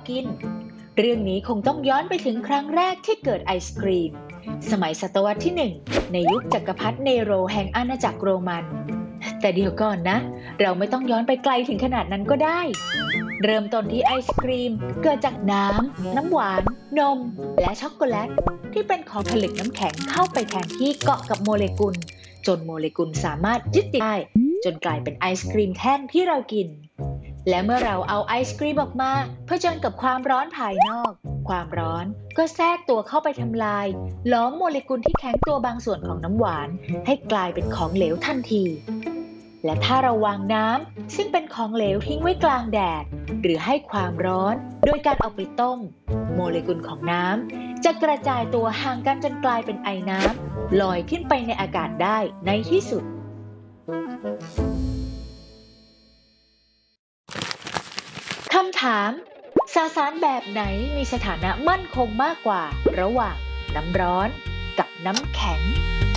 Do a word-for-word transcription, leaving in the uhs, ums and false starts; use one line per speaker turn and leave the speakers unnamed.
กินเรื่องนี้คงต้องย้อนไปถึงครั้งแรกที่เกิดไอศกรีมสมัยศตวรรษที่หนึ่งในยุคจักรพรรดิเนโรแห่งอาณาจักรโรมันแต่เดี๋ยวก่อนนะเราไม่ต้องย้อนไปไกลถึงขนาดนั้นก็ได้เริ่มต้นที่ไอศกรีมเกิดจากน้ำน้ำหวานนมและช็อกโกแลตที่เป็นของผลึกน้ำแข็งเข้าไปแทนที่เกาะกับโมเลกุลจนโมเลกุลสามารถยึดติดได้จนกลายเป็นไอศกรีมแท่งที่เรากินและเมื่อเราเอาไอศกรีมออกมาเผชิญกับความร้อนภายนอกความร้อนก็แทรกตัวเข้าไปทำลายล้อมโมเลกุลที่แข็งตัวบางส่วนของน้ำหวานให้กลายเป็นของเหลวทันทีและถ้าเราวางน้ำซึ่งเป็นของเหลวทิ้งไว้กลางแดดหรือให้ความร้อนโดยการเอาไปต้มโมเลกุลของน้ำจะกระจายตัวห่างกันจนกลายเป็นไอน้ำลอยขึ้นไปในอากาศได้ในที่สุดคำถามสสารแบบไหนมีสถานะมั่นคงมากกว่าระหว่างน้ำร้อนกับน้ำแข็ง